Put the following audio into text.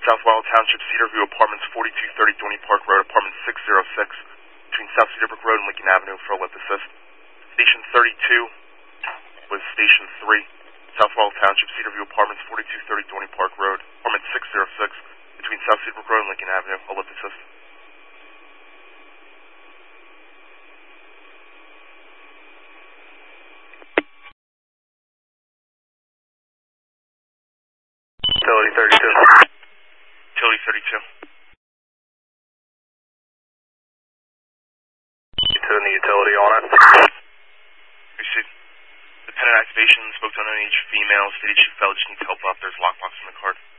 South Wild Township, Cedarview Apartments, 4230 Dorney Park Road, Apartment 606, between South Cedarbrook Road and Lincoln Avenue for a lip assist. Station 32 was Station 3, South Wild Township, Cedarview Apartments, 4230 Dorney Park Road, Apartment 606, between South Cedarbrook Road and Lincoln Avenue, a lip assist. Utility 32. Utility 32. Turn the utility on it. Received. Dependent activation, spoke to an underage female, stated she felt she needs help up. There's a lockbox in the card.